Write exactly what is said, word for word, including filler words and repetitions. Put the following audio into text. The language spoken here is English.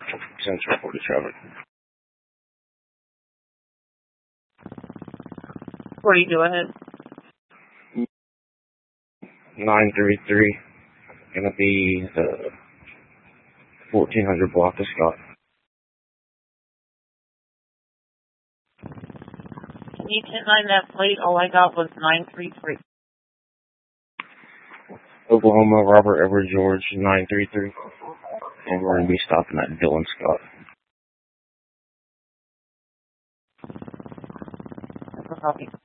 Central Florida traffic. forty, go ahead. nine three three. Gonna be the fourteen hundred block of Scott. Can you ten nine that plate? All I got was nine three three. Oklahoma, Robert Edward George, nine three three. And we're gonna be stopping at Dylan Scott. Copy.